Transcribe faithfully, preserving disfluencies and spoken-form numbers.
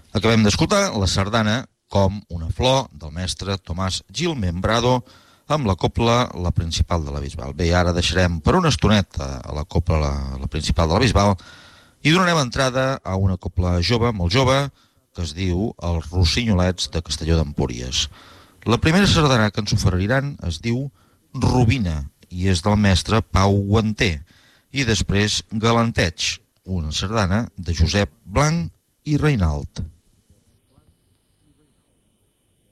Acabem d'escoltar la sardana Com una flor del mestre Tomàs Gil Membrado amb la copla La Principal de la Bisbal. Bé, ara deixarem per una estoneta a la copla la, la Principal de la Bisbal i donarem entrada a una copla jove, molt jove, que es diu Els Rossinyolets de Castelló d'Empúries. La primera sardana que ens oferiran es diu Robina i és del mestre Pau Guanter, i després Galanteig, una sardana de Josep Blanc i Reinalt.